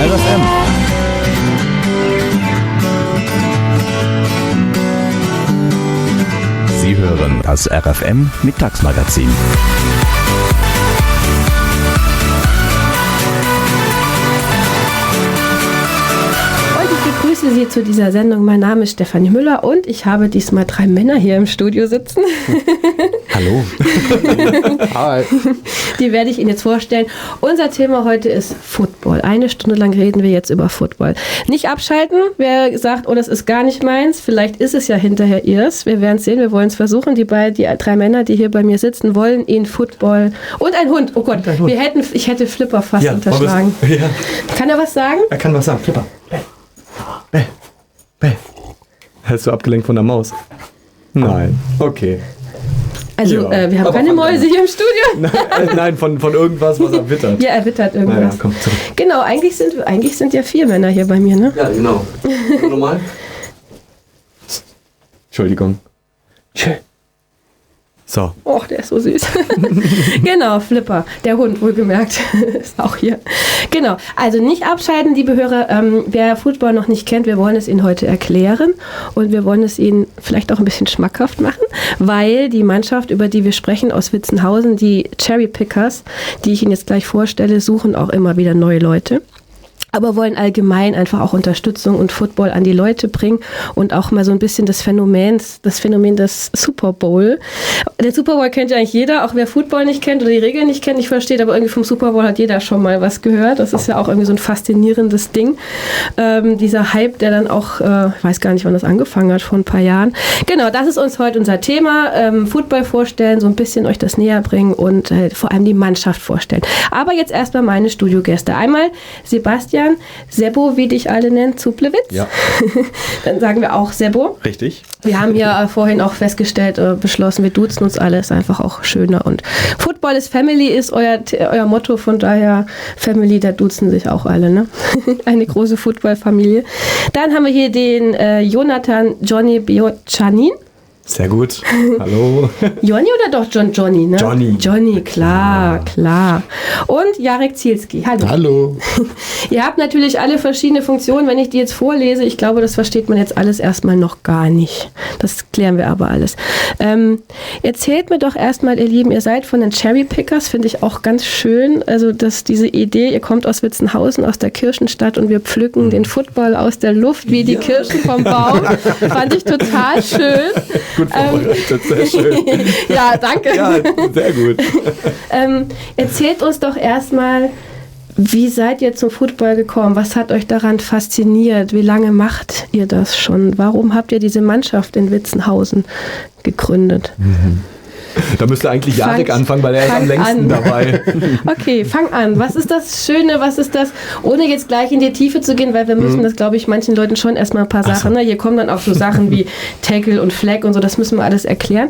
RFM. Sie hören das RFM Mittagsmagazin. Ich begrüße Sie zu dieser Sendung. Mein Name ist Stefanie Müller und ich habe diesmal 3 Männer hier im Studio sitzen. Hallo. Hi. Die werde ich Ihnen jetzt vorstellen. Unser Thema heute ist Football. 1 Stunde lang reden wir jetzt über Football. Nicht abschalten, wer sagt, oh, das ist gar nicht meins. Vielleicht ist es ja hinterher ihrs. Wir werden es sehen, wir wollen es versuchen. Die 3 Männer, die hier bei mir sitzen, wollen ihn Football und ein Hund. Oh Gott, ich hätte Flipper fast unterschlagen. Ja. Kann er was sagen? Er kann was sagen. Flipper. Bäh. Hast du abgelenkt von der Maus? Nein. Okay. Also, Ja. wir haben keine Mäuse hier im Studio. Nein, von irgendwas, was er wittert. Ja, er wittert irgendwas. Naja, komm, zurück. Genau, eigentlich sind ja 4 Männer hier bei mir, ne? Ja, genau. Normal? Entschuldigung. So. Och, der ist so süß. Genau, Flipper, der Hund, wohlgemerkt, ist auch hier. Genau, also nicht abschalten, liebe Hörer. Wer Football noch nicht kennt, wir wollen es Ihnen heute erklären und wir wollen es Ihnen vielleicht auch ein bisschen schmackhaft machen, weil die Mannschaft, über die wir sprechen, aus Witzenhausen, die Cherry Pickers, die ich Ihnen jetzt gleich vorstelle, suchen auch immer wieder neue Leute. Aber wollen allgemein einfach auch Unterstützung und Football an die Leute bringen und auch mal so ein bisschen das Phänomen des Super Bowl. Der Super Bowl kennt ja eigentlich jeder, auch wer Football nicht kennt oder die Regeln nicht kennt, nicht versteht, aber irgendwie vom Super Bowl hat jeder schon mal was gehört. Das ist ja auch irgendwie so ein faszinierendes Ding. Dieser Hype, der dann auch, ich weiß gar nicht, wann das angefangen hat, vor ein paar Jahren. Genau, das ist uns heute unser Thema. Football vorstellen, so ein bisschen euch das näher bringen und vor allem die Mannschaft vorstellen. Aber jetzt erstmal meine Studiogäste. Einmal Sebastian, Sebo, wie dich alle nennen, Zuplewitz. Ja. Dann sagen wir auch Sebo. Richtig. Wir haben ja vorhin auch festgestellt, beschlossen, wir duzen uns alle, ist einfach auch schöner. Und Football is Family ist euer Motto, von daher Family, da duzen sich auch alle, ne? Eine große Football-Familie. Dann haben wir hier den Jonathan Johnny Biocianin. Sehr gut. Hallo. Johnny oder doch Johnny, ne? Johnny, klar. Und Jarek Zielski. Hallo. Ihr habt natürlich alle verschiedene Funktionen. Wenn ich die jetzt vorlese, ich glaube, das versteht man jetzt alles erstmal noch gar nicht. Das klären wir aber alles. Erzählt mir doch erstmal, ihr Lieben, ihr seid von den Cherry Pickers, finde ich auch ganz schön. Also diese Idee, ihr kommt aus Witzenhausen, aus der Kirchenstadt und wir pflücken den Football aus der Luft wie die Kirschen vom Baum. Fand ich total schön. Gut vorbereitet, sehr schön. Ja, danke. Ja, sehr gut. Erzählt uns doch erstmal, wie seid ihr zum Football gekommen? Was hat euch daran fasziniert? Wie lange macht ihr das schon? Warum habt ihr diese Mannschaft in Witzenhausen gegründet? Da müsste eigentlich Jarek anfangen, weil er ist am längsten dabei. Okay, fang an. Was ist das Schöne, ohne jetzt gleich in die Tiefe zu gehen, weil wir müssen das, glaube ich, manchen Leuten schon erstmal ein paar Sachen, ne? Hier kommen dann auch so Sachen wie Tackle und Flag und so, das müssen wir alles erklären.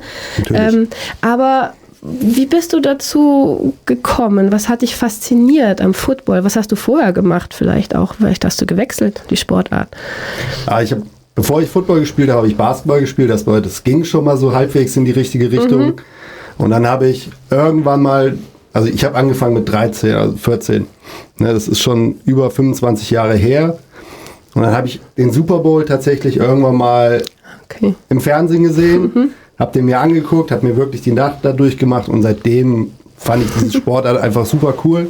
Aber wie bist du dazu gekommen? Was hat dich fasziniert am Football? Was hast du vorher gemacht vielleicht auch? Vielleicht hast du gewechselt, die Sportart. Bevor ich Football gespielt habe, habe ich Basketball gespielt. Das ging schon mal so halbwegs in die richtige Richtung. Und dann habe ich irgendwann mal, also ich habe angefangen mit 13, also 14. Ne, das ist schon über 25 Jahre her. Und dann habe ich den Super Bowl tatsächlich irgendwann mal im Fernsehen gesehen, habe den mir angeguckt, habe mir wirklich die Nacht da durchgemacht und seitdem fand ich diesen Sportart einfach super cool.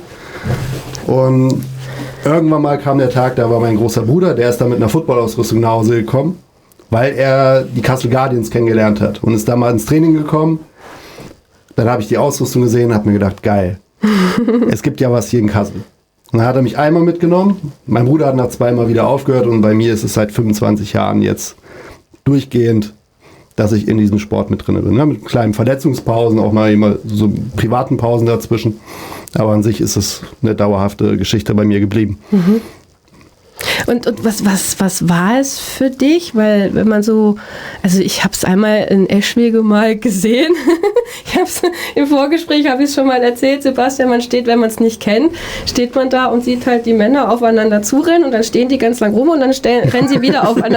Und irgendwann mal kam der Tag, da war mein großer Bruder, der ist da mit einer Footballausrüstung nach Hause gekommen, weil er die Kassel Guardians kennengelernt hat und ist da mal ins Training gekommen. Dann habe ich die Ausrüstung gesehen und habe mir gedacht, geil, es gibt ja was hier in Kassel. Und dann hat er mich einmal mitgenommen, mein Bruder hat nach 2 Mal wieder aufgehört und bei mir ist es seit 25 Jahren jetzt durchgehend, dass ich in diesem Sport mit drin bin. Ne? Mit kleinen Verletzungspausen, auch mal immer so privaten Pausen dazwischen. Aber an sich ist es eine dauerhafte Geschichte bei mir geblieben. Und was war es für dich? Weil wenn man so, also ich habe es einmal in Eschwege mal gesehen. Ich habe es im Vorgespräch, habe ich es schon mal erzählt, Sebastian, man steht, wenn man es nicht kennt, steht man da und sieht halt die Männer aufeinander zurennen und dann stehen die ganz lang rum und dann rennen sie wieder aufeinander